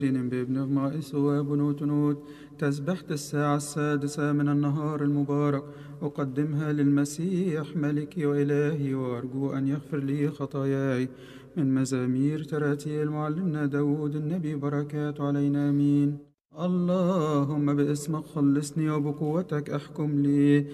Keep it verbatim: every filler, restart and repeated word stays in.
بابن مائس وبنوت نوت. تسبحة الساعة السادسة من النهار المبارك أقدمها للمسيح ملكي وإلهي، وأرجو أن يغفر لي خطاياي. من مزامير تراتيل معلمنا داود النبي، بركات علينا آمين. اللهم باسمك خلصني وبقوتك احكم لي.